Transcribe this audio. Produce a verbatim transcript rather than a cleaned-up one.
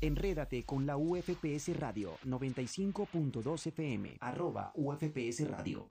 Enrédate con la U F P S Radio noventa y cinco punto dos F M, arroba U F P S Radio.